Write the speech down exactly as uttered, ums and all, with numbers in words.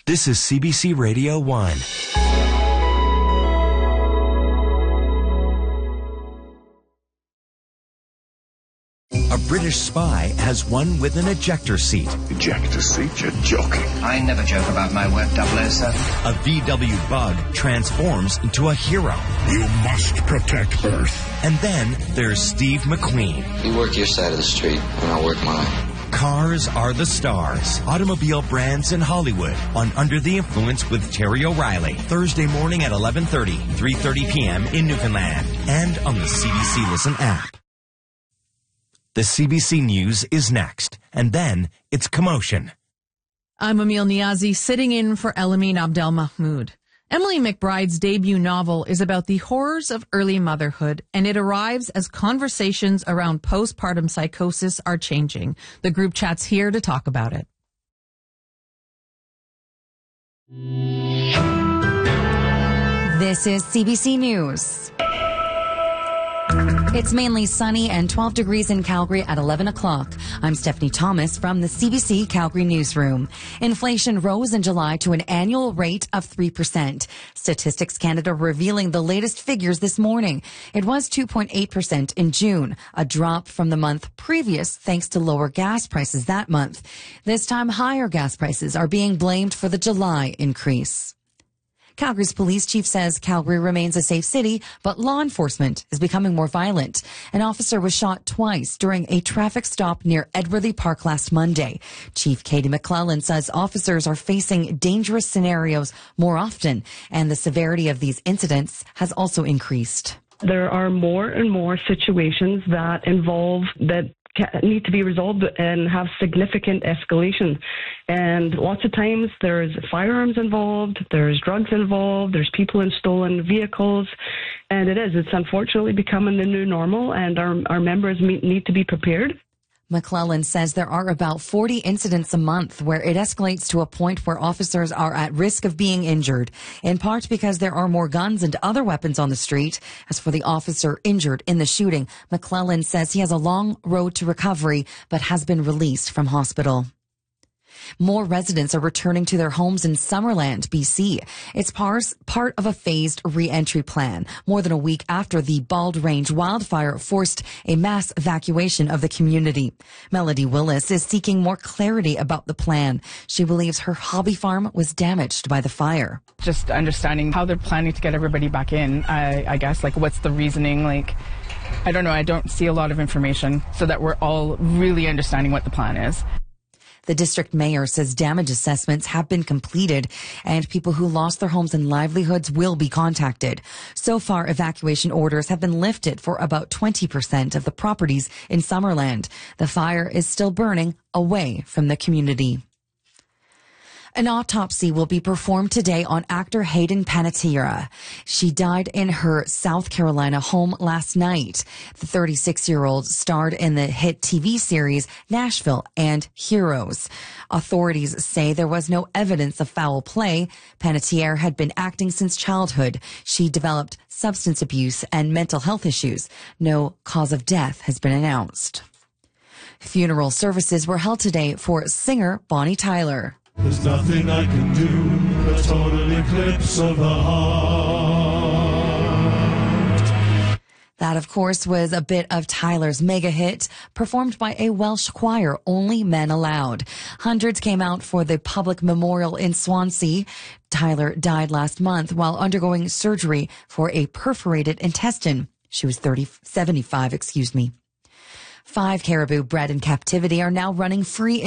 This is C B C Radio one. A British spy has one with an ejector seat. Ejector seat? You're joking. I never joke about my work, double oh seven. A V W bug transforms into a hero. You must protect Earth. And then there's Steve McQueen. You work your side of the street, and I'll work mine. Cars are the stars. Automobile brands in Hollywood on Under the Influence with Terry O'Reilly. Thursday morning at eleven thirty, three thirty p.m. in Newfoundland. And on the C B C Listen app. The C B C News is next. And then it's Commotion. I'm Emil Niazi, sitting in for Elamine Abdel Mahmoud. Emily McBride's debut novel is about the horrors of early motherhood, and it arrives as conversations around postpartum psychosis are changing. The group chat's here to talk about it. This is C B C News. It's mainly sunny and twelve degrees in Calgary at eleven o'clock. I'm Stephanie Thomas from the C B C Calgary Newsroom. Inflation rose in July to an annual rate of three percent. Statistics Canada revealing the latest figures this morning. It was two point eight percent in June, a drop from the month previous thanks to lower gas prices that month. This time, higher gas prices are being blamed for the July increase. Calgary's police chief says Calgary remains a safe city, but law enforcement is becoming more violent. An officer was shot twice during a traffic stop near Edworthy Park last Monday. Chief Katie McClellan says officers are facing dangerous scenarios more often, and the severity of these incidents has also increased. There are more and more situations that involve that need to be resolved and have significant escalation. And lots of times there's firearms involved, there's drugs involved, there's people in stolen vehicles. And it is, it's unfortunately becoming the new normal, and our, our members need to be prepared. McClellan says there are about forty incidents a month where it escalates to a point where officers are at risk of being injured, in part because there are more guns and other weapons on the street. As for the officer injured in the shooting, McClellan says he has a long road to recovery but has been released from hospital. More residents are returning to their homes in Summerland, B C. It's part of a phased re-entry plan, more than a week after the Bald Range wildfire forced a mass evacuation of the community. Melody Willis is seeking more clarity about the plan. She believes her hobby farm was damaged by the fire. Just understanding how they're planning to get everybody back in, I, I guess, like what's the reasoning, like, I don't know, I don't see a lot of information so that we're all really understanding what the plan is. The district mayor says damage assessments have been completed and people who lost their homes and livelihoods will be contacted. So far, evacuation orders have been lifted for about twenty percent of the properties in Summerland. The fire is still burning away from the community. An autopsy will be performed today on actor Hayden Panettiere. She died in her South Carolina home last night. The thirty-six-year-old starred in the hit T V series Nashville and Heroes. Authorities say there was no evidence of foul play. Panettiere had been acting since childhood. She developed substance abuse and mental health issues. No cause of death has been announced. Funeral services were held today for singer Bonnie Tyler. There's nothing I can do, a total eclipse of the heart. That, of course, was a bit of Tyler's mega hit, performed by a Welsh choir, Only Men Allowed. Hundreds came out for the public memorial in Swansea. Tyler died last month while undergoing surgery for a perforated intestine. She was thirty, seventy-five, excuse me. Five caribou bred in captivity are now running free in